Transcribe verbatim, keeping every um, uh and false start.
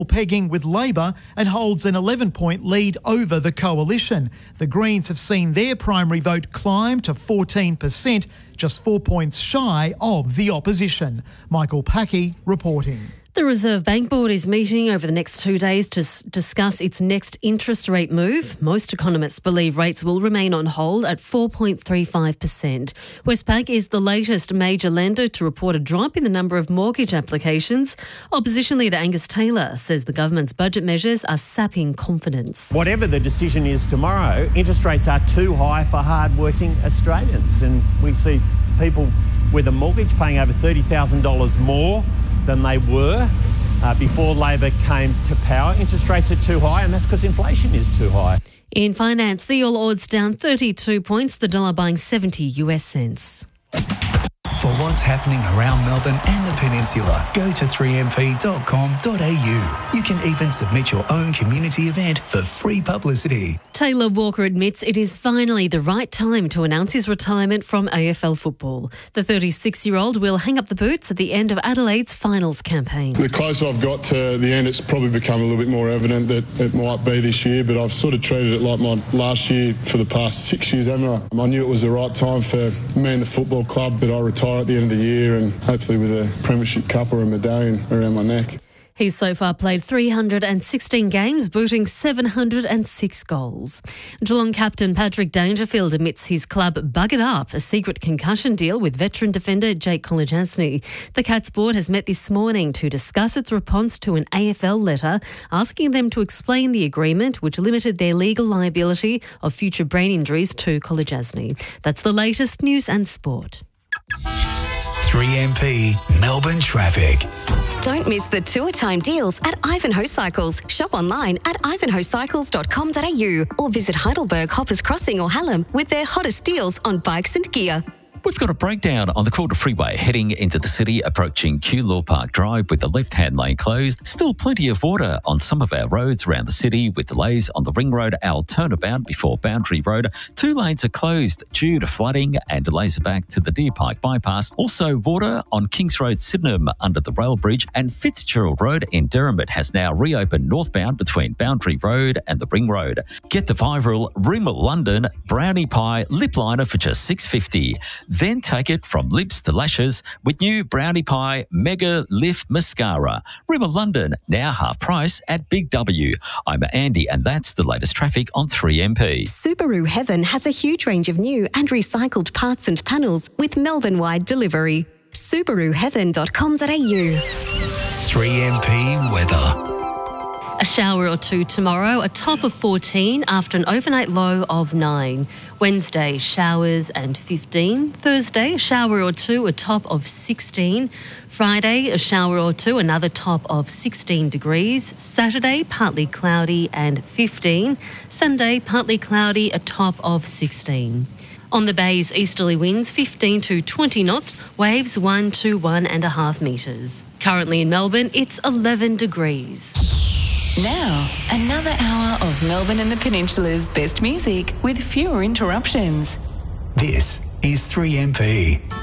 pegging with Labor and holds an eleven-point lead over the coalition. The Greens have seen their primary vote climb to fourteen percent, just four points shy of the opposition. Michael Packey reporting. The Reserve Bank Board is meeting over the next two days to s- discuss its next interest rate move. Most economists believe rates will remain on hold at four point three five percent. Westpac is the latest major lender to report a drop in the number of mortgage applications. Opposition leader Angus Taylor says the government's budget measures are sapping confidence. Whatever the decision is tomorrow, interest rates are too high for hard-working Australians. And we see people with a mortgage paying over thirty thousand dollars more than they were uh, before Labor came to power. Interest rates are too high, and that's because inflation is too high. In finance, the All Ords down thirty-two points, the dollar buying seventy U S cents. For what's happening around Melbourne and the Peninsula, go to three m p dot com dot a u. You can even submit your own community event for free publicity. Taylor Walker admits it is finally the right time to announce his retirement from A F L football. The thirty-six-year-old will hang up the boots at the end of Adelaide's finals campaign. The closer I've got to the end, it's probably become a little bit more evident that it might be this year, but I've sort of treated it like my last year for the past six years, haven't I? I knew it was the right time for me and the football club that I retire at the end of the year, and hopefully with a premiership cup or a medallion around my neck. He's so far played three hundred sixteen games, booting seven hundred six goals. Geelong captain Patrick Dangerfield admits his club buggered up a secret concussion deal with veteran defender Jake Kolodjasny. The Cats board has met this morning to discuss its response to an A F L letter asking them to explain the agreement which limited their legal liability of future brain injuries to Kolodjasny. That's the latest news and sport. three M P Melbourne traffic. Don't miss the tour time deals at Ivanhoe Cycles. Shop online at ivanhoe cycles dot com dot a u or visit Heidelberg, Hoppers Crossing or Hallam with their hottest deals on bikes and gear. We've got a breakdown on the Calder Freeway heading into the city, approaching Kew Law Park Drive with the left-hand lane closed. Still plenty of water on some of our roads around the city with delays on the Ring Road Owl turnabout before Boundary Road. Two lanes are closed due to flooding and delays are back to the Deer Pike bypass. Also water on Kings Road, Sydenham under the rail bridge, and Fitzgerald Road in Durham. It has now reopened northbound between Boundary Road and the Ring Road. Get the viral Rimmel London Brownie Pie Lip Liner for just six dollars fifty. Then take it from lips to lashes with new Brownie Pie Mega Lift Mascara. Rimmel London, now half price at Big W. I'm Andy, and that's the latest traffic on three M P. Subaru Heaven has a huge range of new and recycled parts and panels with Melbourne-wide delivery. subaru heaven dot com dot a u. three M P weather. A shower or two tomorrow, a top of fourteen after an overnight low of nine. Wednesday, showers and fifteen. Thursday, a shower or two, a top of sixteen. Friday, a shower or two, another top of sixteen degrees. Saturday, partly cloudy and fifteen. Sunday, partly cloudy, a top of sixteen. On the bays, easterly winds fifteen to twenty knots, waves one to one and a half metres. Currently in Melbourne, it's eleven degrees. Now, another hour of Melbourne and the Peninsula's best music with fewer interruptions. This is three M P.